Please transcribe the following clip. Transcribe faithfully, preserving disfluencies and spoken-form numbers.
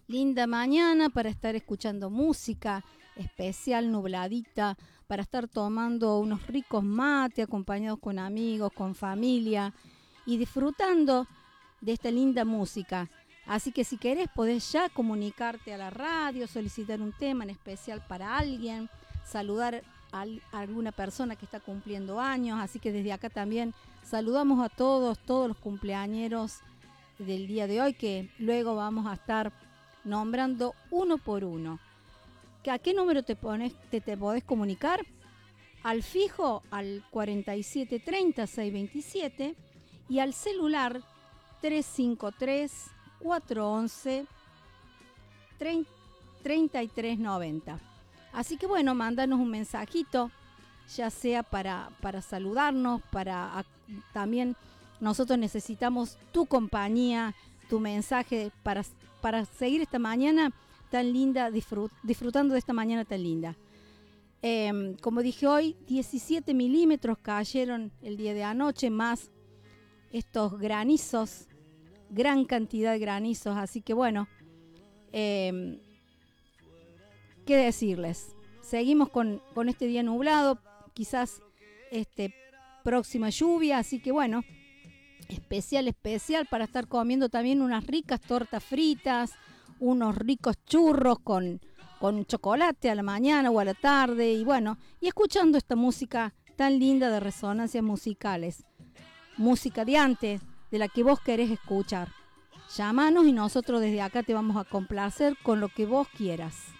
Linda mañana para estar escuchando música especial, nubladita, para estar tomando unos ricos mates acompañados con amigos, con familia y disfrutando de esta linda música. Así que si querés podés ya comunicarte a la radio, solicitar un tema en especial para alguien, saludar a alguna persona que está cumpliendo años. Así que desde acá también saludamos a todos, todos los cumpleañeros del día de hoy, que luego vamos a estar nombrando uno por uno. ¿A qué número te, pones, te, te podés comunicar? Al fijo, al cuarenta y siete treinta, seiscientos veintisiete, y al celular trescientos cincuenta y tres, cuatrocientos once, treinta y tres noventa. Así que bueno, mándanos un mensajito, ya sea para, para saludarnos, para a, también nosotros necesitamos tu compañía, tu mensaje para, para seguir esta mañana tan linda, disfrut, disfrutando de esta mañana tan linda. Eh, como dije hoy, diecisiete milímetros cayeron el día de anoche, más estos granizos, gran cantidad de granizos, así que bueno, eh, ¿qué decirles? Seguimos con, con este día nublado, quizás este, próxima lluvia, así que bueno, especial, especial para estar comiendo también unas ricas tortas fritas, unos ricos churros con, con chocolate a la mañana o a la tarde, y bueno, y escuchando esta música tan linda de resonancias musicales, música de antes, de la que vos querés escuchar. Llámanos y nosotros desde acá te vamos a complacer con lo que vos quieras.